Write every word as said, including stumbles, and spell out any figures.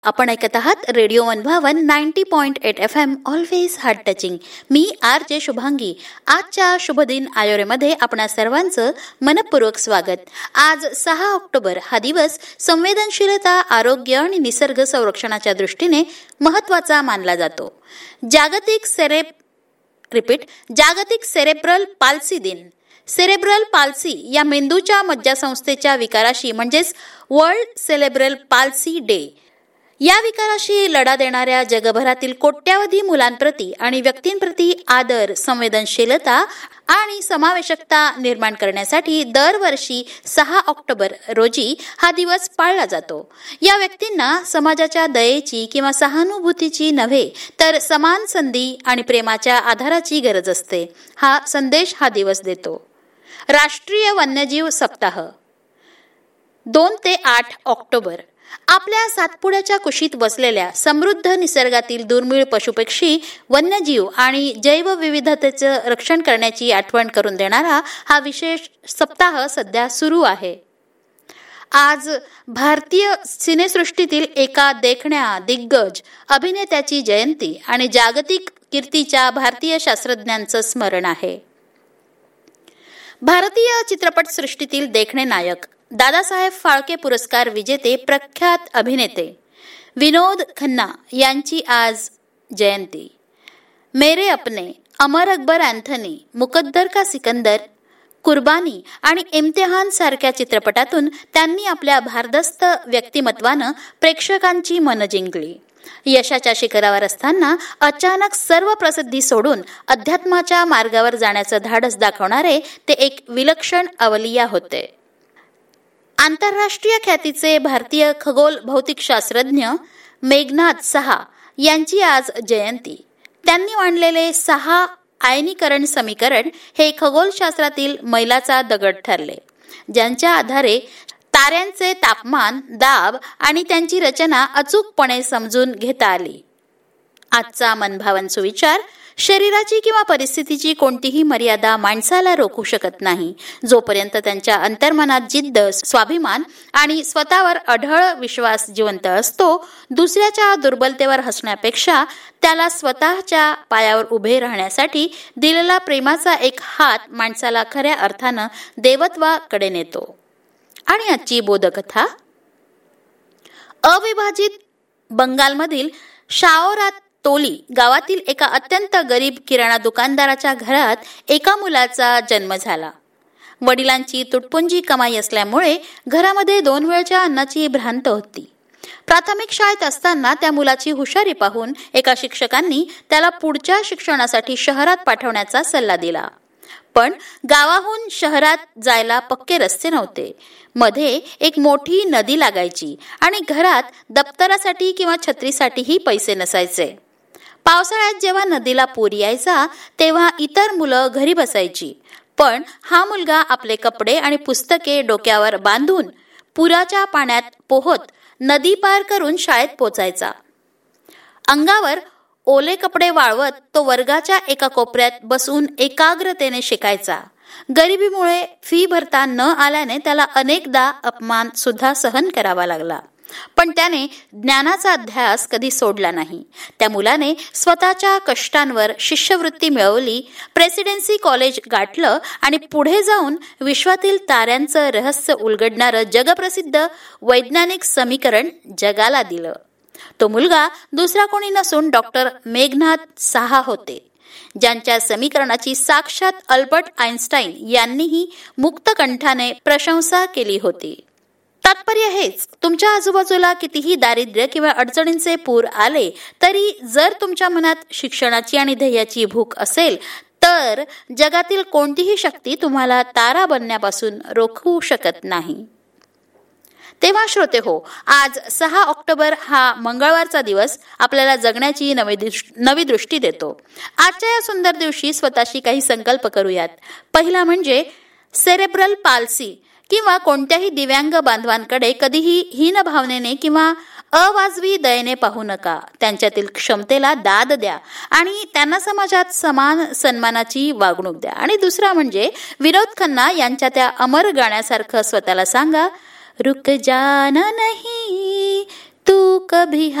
आपण ऐकत आहात रेडिओ मनभावन ninety point eight F am always heart touching. Me R J Shubhangi. आजच्या शुभदिन आयोरेमध्ये आपणा सर्वांचं मनपूर्वक स्वागत. आज सहा ऑक्टोबर हा दिवस संवेदनशीलता, आरोग्य आणि निसर्ग संरक्षणाच्या दृष्टीने महत्त्वाचा मानला जातो. जागतिक सेरेब रिपीट जागतिक सेरेब्रल पाल्सी दिन. सेरेब्रल पाल्सी या मेंदूच्या मज्जासंस्थेच्या विकाराशी म्हणजेच वर्ल्ड सेरेब्रल पाल्सी डे या विकाराशी लढा देणाऱ्या जगभरातील कोट्यावधी मुलांप्रती आणि व्यक्तींप्रती आदर, संवेदनशीलता आणि समावेशकता निर्माण करण्यासाठी दरवर्षी सहा ऑक्टोबर रोजी हा दिवस पाळला जातो. या व्यक्तींना समाजाच्या दयेची किंवा सहानुभूतीची नव्हे तर समान संधी आणि प्रेमाच्या आधाराची गरज असते. हा संदेश हा दिवस देतो. राष्ट्रीय वन्यजीव सप्ताह दोन ते आठ ऑक्टोबर. आपल्या सातपुड्याच्या कुशीत बसलेल्या समृद्ध निसर्गातील दुर्मिळ पशुपक्षी, वन्यजीव आणि जैवविविधतेचं रक्षण करण्याची आठवण करून देणारा हा विशेष सप्ताह सध्या सुरू आहे. आज भारतीय सिनेसृष्टीतील एका देखण्या दिग्गज अभिनेत्याची जयंती आणि जागतिक कीर्तीच्या भारतीय शास्त्रज्ञांचं स्मरण आहे. भारतीय चित्रपट सृष्टीतील देखणे नायक, दादासाहेब फाळके पुरस्कार विजेते प्रख्यात अभिनेते विनोद खन्ना यांची आज जयंती. मेरे अपने, अमर अकबर अँथनी, मुकद्दर का सिकंदर, कुर्बानी आणि इम्तिहान सारख्या चित्रपटातून त्यांनी आपल्या भारदस्त व्यक्तिमत्वानं प्रेक्षकांची मनं जिंकली. यशाच्या शिखरावर असताना अचानक सर्व प्रसिद्धी सोडून अध्यात्माच्या मार्गावर जाण्याचं धाडस दाखवणारे ते एक विलक्षण अवलिया होते. आंतरराष्ट्रीय ख्यातीचे भारतीय खगोल भौतिकशास्त्रज्ञ मेघनाथ साहा यांची आज जयंती. त्यांनी मांडलेले सहा आयनीकरण समीकरण हे खगोलशास्त्रातील मैलाचा दगड ठरले, ज्यांच्या आधारे ताऱ्यांचे तापमान, दाब आणि त्यांची रचना अचूकपणे समजून घेता आली. आजचा मनभावन सुविचार: शरीराची किंवा परिस्थितीची कोणतीही मर्यादा माणसाला रोखू शकत नाही. जोपर्यंत त्यांच्या अंतर्मनात जिद्द, स्वाभिमान आणि स्वतःवर अढळ विश्वास जिवंत असतो, दुसऱ्याच्या दुर्बलतेवर हसण्यापेक्षा त्याला स्वतःच्या पायावर उभे राहण्यासाठी दिलेला प्रेमाचा एक हात माणसाला खऱ्या अर्थानं देवत्वाकडे नेतो. आणि आजची बोधकथा: अविभाजित बंगालमधील शाओरात तोली गावातील एका अत्यंत गरीब किराणा दुकानदाराच्या घरात एका मुलाचा जन्म झाला. वडिलांची तुटपुंजी कमाई असल्यामुळे घरामध्ये दोन वेळच्या अन्नाची भ्रांत होती. प्राथमिक शाळेत असताना त्या मुलाची हुशारी पाहून एका शिक्षकांनी त्याला पुढच्या शिक्षणासाठी शहरात पाठवण्याचा सल्ला दिला. पण गावाहून शहरात जायला पक्के रस्ते नव्हते. मध्ये एक मोठी नदी लागायची आणि घरात दप्तरासाठी किंवा छत्रीसाठीही पैसे नसायचे. पावसाळ्यात जेव्हा नदीला पूर यायचा तेव्हा इतर मुलं घरी बसायची, पण हा मुलगा आपले कपडे आणि पुस्तके डोक्यावर बांधून पुराच्या पाण्यात पोहत नदी पार करून शाळेत पोचायचा. अंगावर ओले कपडे वाळवत तो वर्गाच्या एका कोपऱ्यात बसून एकाग्रतेने शिकायचा. गरिबीमुळे फी भरता न आल्याने त्याला अनेकदा अपमान सुद्धा सहन करावा लागला, पण त्याने ज्ञानाचा ध्यास कधी सोडला नाही. त्या मुलाने स्वतःच्या कष्टांवर शिष्यवृत्ती मिळवली, प्रेसिडेन्सी कॉलेज गाठलं आणि पुढे जाऊन विश्वातील ताऱ्यांचं रहस्य उलगडणारं जगप्रसिद्ध वैज्ञानिक समीकरण जगाला दिलं. तो मुलगा दुसरा कोणी नसून डॉक्टर मेघनाथ साहा होते, ज्यांच्या समीकरणाची साक्षात अल्बर्ट आइन्स्टाईन यांनीही मुक्तकंठाने प्रशंसा केली होती. तात्पर्य हेच: तुमच्या आजूबाजूला कितीही दारिद्र्य किंवा अडचणींचे पूर आले तरी जर तुमच्या मनात शिक्षणाची आणि ध्येयाची भूक असेल तर जगातील कोणतीही शक्ती तुम्हाला तारा बनण्यापासून रोखू शकत नाही. तेव्हा श्रोते हो, आज सहा ऑक्टोबर हा मंगळवारचा दिवस आपल्याला जगण्याची नवी नवी दृष्टी देतो. आजच्या या सुंदर दिवशी स्वतःशी काही संकल्प करूयात. पहिला म्हणजे सेरेब्रल पाल्सी किंवा कोणत्याही दिव्यांग बांधवांकडे कधीही हीन भावनेने किंवा अवाजवी दयेने पाहू नका. त्यांच्यातील क्षमतेला दाद द्या आणि त्यांना समाजात समान सन्मानाची वागणूक द्या. आणि दुसरा म्हणजे विनोद खन्ना यांच्या त्या अमर गाण्यासारखं स्वतःला सांगा: रुक जाना नहीं तू कभी